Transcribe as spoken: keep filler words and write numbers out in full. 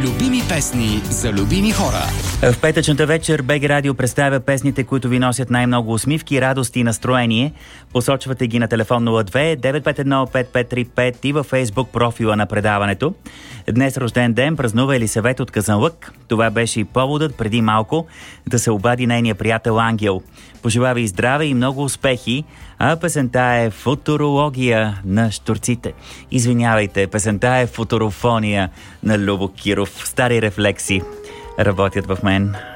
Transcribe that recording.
Любими песни за любими хора. В петъчната вечер БГ Радио представя песните, които ви носят най-много усмивки, радост и настроение. Посочвате ги на телефон нула две девет пет едно пет пет три пет и във Фейсбук профила на предаването. Днес рожден ден празнува Елисавет от Казанлък. Това беше и поводът преди малко да се обади нейния приятел Ангел. Пожелава и здраве и много успехи, а песента е футурология на щурците. Извинявайте, песента е футурофония на Любо Киров. Стари рефлекси работят в мен.